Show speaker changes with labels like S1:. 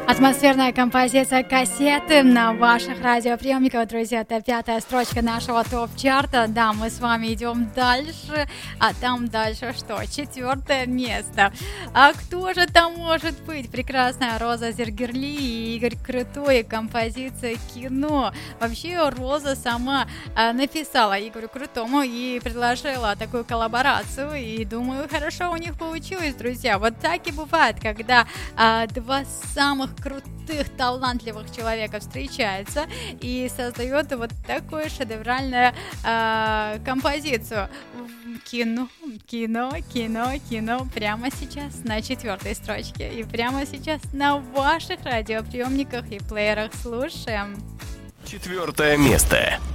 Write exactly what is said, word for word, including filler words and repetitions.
S1: Атмосферная композиция «Кассеты» на ваших радиоприемниках, друзья. Это пятая строчка нашего топ-чарта. Да, мы с вами идем дальше. А там дальше что? Четвертое место. А кто же там может быть? Прекрасная Роза Зергерли и Игорь Крутой. Композиция «Кино». Вообще Роза сама а, написала Игорю Крутому и предложила такую коллаборацию. И думаю, хорошо у них получилось, друзья. Вот так и бывает, когда а, два самых крутых, талантливых человека встречаются и создают вот такую шедевральную э, композицию. Кино, кино, кино, кино прямо сейчас на четвертой строчке и прямо сейчас на ваших радиоприемниках и плеерах слушаем.
S2: Четвертое место.